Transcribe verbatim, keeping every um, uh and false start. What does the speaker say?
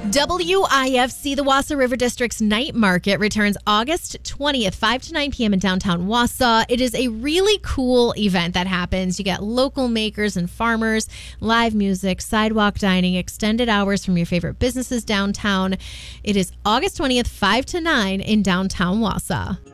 W I F C, the Wausau River District's night market, returns August twentieth, five to nine p.m. in downtown Wausau. It is a really cool event that happens. You get local makers and farmers, live music, sidewalk dining, extended hours from your favorite businesses downtown. It is August twentieth, five to nine in downtown Wausau.